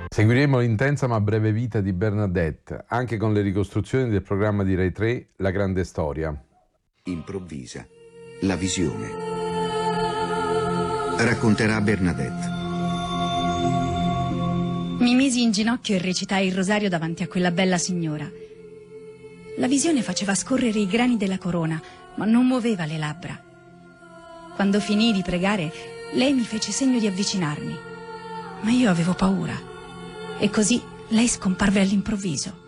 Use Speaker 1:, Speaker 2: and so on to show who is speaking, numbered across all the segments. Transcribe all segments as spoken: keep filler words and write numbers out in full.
Speaker 1: Seguiremo l'intensa ma breve vita di Bernadette, anche con le ricostruzioni del programma di Rai tre La Grande Storia.
Speaker 2: Improvvisa. La visione. Racconterà Bernadette.
Speaker 3: Mi misi in ginocchio e recitai il rosario davanti a quella bella signora. La visione faceva scorrere i grani della corona, ma non muoveva le labbra. Quando finii di pregare, lei mi fece segno di avvicinarmi, ma io avevo paura. E così lei scomparve all'improvviso.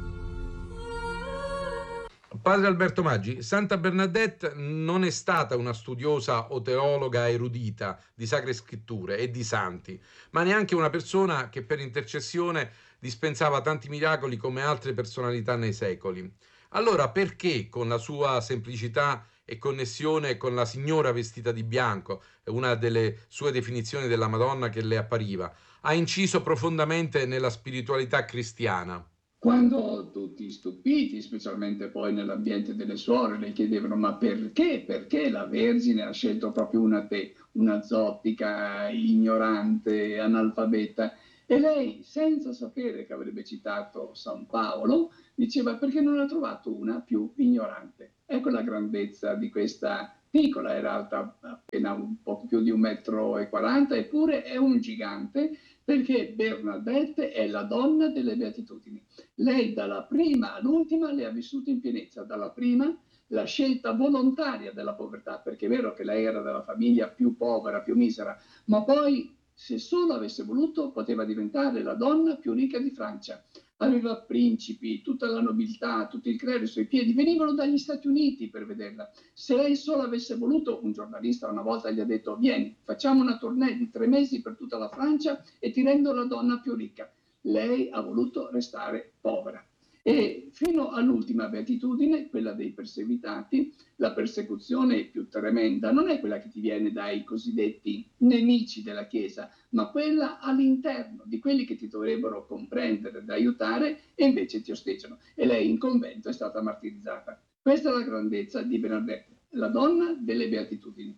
Speaker 1: Padre Alberto Maggi, Santa Bernadette non è stata una studiosa o teologa erudita di sacre scritture e di santi, ma neanche una persona che per intercessione dispensava tanti miracoli come altre personalità nei secoli. Allora perché con la sua semplicità e connessione con la signora vestita di bianco, una delle sue definizioni della Madonna che le appariva, ha inciso profondamente nella spiritualità cristiana?
Speaker 4: Quando tutti stupiti, specialmente poi nell'ambiente delle suore, le chiedevano ma perché? Perché la Vergine ha scelto proprio una te, una zottica, ignorante, analfabeta? E lei, senza sapere che avrebbe citato San Paolo, diceva perché non ha trovato una più ignorante. Ecco la grandezza di questa piccola, era alta appena un po' più di un metro e quaranta, eppure è un gigante, perché Bernadette è la donna delle beatitudini. Lei dalla prima all'ultima le ha vissute in pienezza. Dalla prima la scelta volontaria della povertà, perché è vero che lei era della famiglia più povera, più misera, ma poi se solo avesse voluto poteva diventare la donna più ricca di Francia. Aveva principi, tutta la nobiltà, tutto il clero ai suoi piedi, venivano dagli Stati Uniti per vederla. Se lei solo avesse voluto, un giornalista una volta gli ha detto vieni, facciamo una tournée di tre mesi per tutta la Francia e ti rendo la donna più ricca. Lei ha voluto restare povera. E fino all'ultima beatitudine, quella dei perseguitati, la persecuzione più tremenda non è quella che ti viene dai cosiddetti nemici della Chiesa, ma quella all'interno di quelli che ti dovrebbero comprendere ed aiutare e invece ti osteggiano. E lei in convento è stata martirizzata. Questa è la grandezza di Bernadette, la donna delle beatitudini.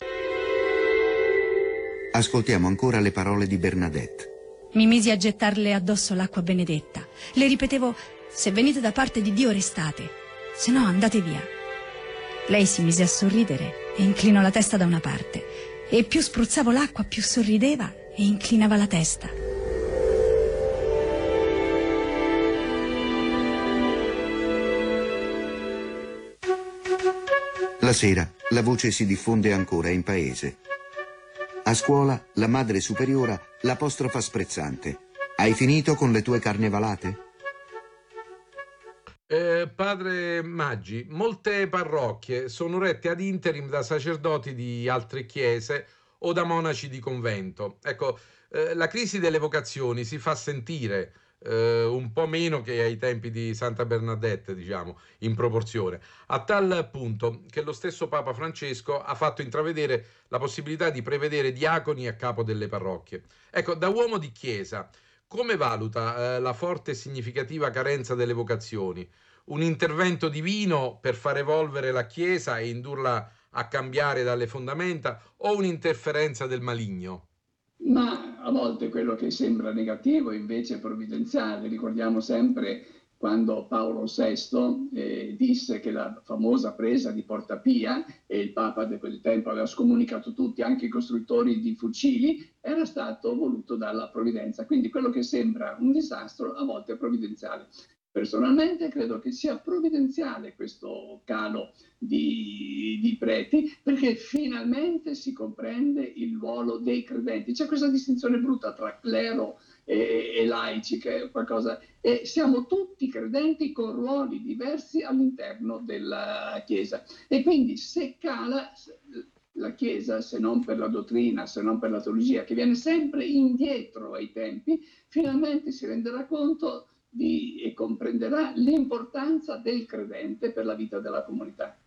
Speaker 2: Ascoltiamo ancora le parole di Bernadette.
Speaker 3: Mi misi a gettarle addosso l'acqua benedetta. Le ripetevo: se venite da parte di Dio restate, se no andate via. Lei si mise a sorridere e inclinò la testa da una parte, e più spruzzavo l'acqua più sorrideva e inclinava la testa.
Speaker 2: La sera la voce si diffonde ancora in paese. A scuola la madre superiora l'apostrofa sprezzante. Hai finito con le tue carnevalate?
Speaker 1: Eh, padre Maggi, molte parrocchie sono rette ad interim da sacerdoti di altre chiese o da monaci di convento. Ecco, eh, la crisi delle vocazioni si fa sentire eh, un po' meno che ai tempi di Santa Bernadette, diciamo, in proporzione, a tal punto che lo stesso Papa Francesco ha fatto intravedere la possibilità di prevedere diaconi a capo delle parrocchie. Ecco, da uomo di chiesa, come valuta eh, la forte e significativa carenza delle vocazioni? Un intervento divino per far evolvere la Chiesa e indurla a cambiare dalle fondamenta o un'interferenza del maligno?
Speaker 4: Ma a volte quello che sembra negativo invece è provvidenziale. Ricordiamo sempre quando Paolo sesto eh, disse che la famosa presa di Porta Pia, e il Papa di quel tempo aveva scomunicato tutti, anche i costruttori di fucili, era stato voluto dalla provvidenza. Quindi quello che sembra un disastro a volte è provvidenziale. Personalmente credo che sia provvidenziale questo calo di, di preti, perché finalmente si comprende il ruolo dei credenti. C'è questa distinzione brutta tra clero e, e laici, che è qualcosa, e siamo tutti credenti con ruoli diversi all'interno della Chiesa. E quindi se cala la Chiesa, se non per la dottrina, se non per la teologia, che viene sempre indietro ai tempi, finalmente si renderà conto di, e comprenderà l'importanza del credente per la vita della comunità.